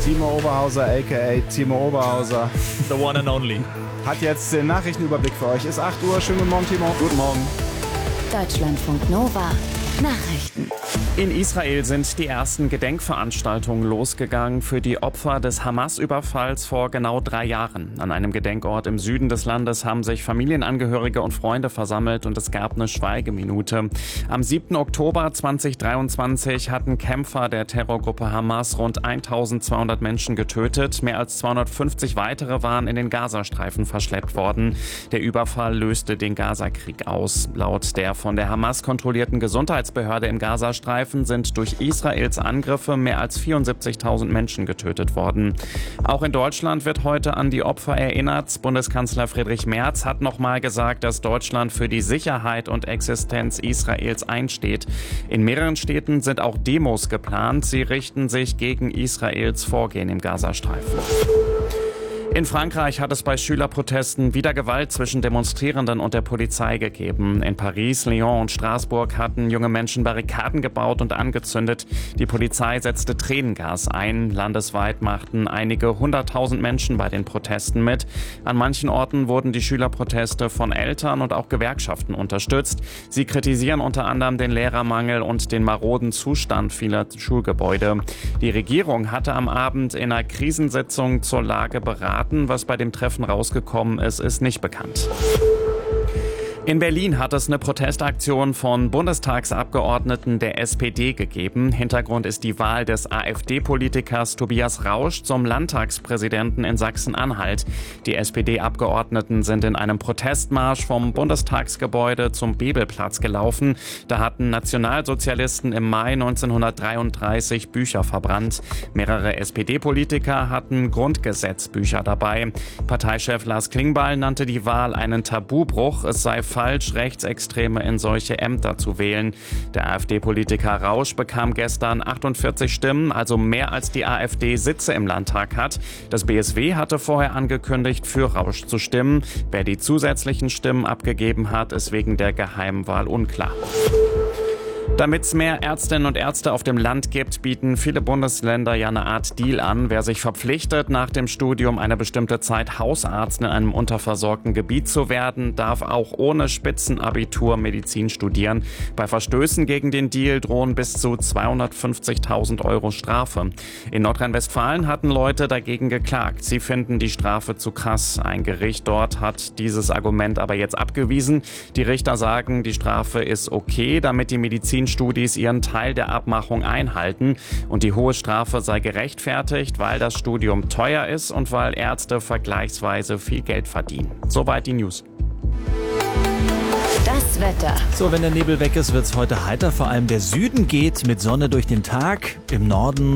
Timo Oberhauser, a.k.a. Timo Oberhauser, The one and only. hat jetzt den Nachrichtenüberblick für euch. Ist 8 Uhr. Schönen guten Morgen, Timo. Guten Morgen. Deutschlandfunk Nova. Nachrichten. In Israel sind die ersten Gedenkveranstaltungen losgegangen für die Opfer des Hamas-Überfalls vor genau 3 Jahren. An einem Gedenkort im Süden des Landes haben sich Familienangehörige und Freunde versammelt und es gab eine Schweigeminute. Am 7. Oktober 2023 hatten Kämpfer der Terrorgruppe Hamas rund 1200 Menschen getötet. Mehr als 250 weitere waren in den Gazastreifen verschleppt worden. Der Überfall löste den Gazakrieg aus. Laut der von der Hamas kontrollierten Gesundheitsbehörde im Gazastreifen sind durch Israels Angriffe mehr als 74.000 Menschen getötet worden. Auch in Deutschland wird heute an die Opfer erinnert. Bundeskanzler Friedrich Merz hat nochmal gesagt, dass Deutschland für die Sicherheit und Existenz Israels einsteht. In mehreren Städten sind auch Demos geplant. Sie richten sich gegen Israels Vorgehen im Gazastreifen. In Frankreich hat es bei Schülerprotesten wieder Gewalt zwischen Demonstrierenden und der Polizei gegeben. In Paris, Lyon und Straßburg hatten junge Menschen Barrikaden gebaut und angezündet. Die Polizei setzte Tränengas ein. Landesweit machten einige 100.000 Menschen bei den Protesten mit. An manchen Orten wurden die Schülerproteste von Eltern und auch Gewerkschaften unterstützt. Sie kritisieren unter anderem den Lehrermangel und den maroden Zustand vieler Schulgebäude. Die Regierung hatte am Abend in einer Krisensitzung zur Lage beraten. Was bei dem Treffen rausgekommen ist, ist nicht bekannt. In Berlin hat es eine Protestaktion von Bundestagsabgeordneten der SPD gegeben. Hintergrund ist die Wahl des AfD-Politikers Tobias Rausch zum Landtagspräsidenten in Sachsen-Anhalt. Die SPD-Abgeordneten sind in einem Protestmarsch vom Bundestagsgebäude zum Bebelplatz gelaufen. Da hatten Nationalsozialisten im Mai 1933 Bücher verbrannt. Mehrere SPD-Politiker hatten Grundgesetzbücher dabei. Parteichef Lars Klingbeil nannte die Wahl einen Tabubruch. Es sei falsch, Rechtsextreme in solche Ämter zu wählen. Der AfD-Politiker Rausch bekam gestern 48 Stimmen, also mehr als die AfD Sitze im Landtag hat. Das BSW hatte vorher angekündigt, für Rausch zu stimmen. Wer die zusätzlichen Stimmen abgegeben hat, ist wegen der Geheimwahl unklar. Damit es mehr Ärztinnen und Ärzte auf dem Land gibt, bieten viele Bundesländer ja eine Art Deal an. Wer sich verpflichtet, nach dem Studium eine bestimmte Zeit Hausarzt in einem unterversorgten Gebiet zu werden, darf auch ohne Spitzenabitur Medizin studieren. Bei Verstößen gegen den Deal drohen bis zu 250.000 Euro Strafe. In Nordrhein-Westfalen hatten Leute dagegen geklagt. Sie finden die Strafe zu krass. Ein Gericht dort hat dieses Argument aber jetzt abgewiesen. Die Richter sagen, die Strafe ist okay, damit die Medizinstudis ihren Teil der Abmachung einhalten. Und die hohe Strafe sei gerechtfertigt, weil das Studium teuer ist und weil Ärzte vergleichsweise viel Geld verdienen. Soweit die News. Das Wetter. So, wenn der Nebel weg ist, wird es heute heiter. Vor allem der Süden geht mit Sonne durch den Tag. Im Norden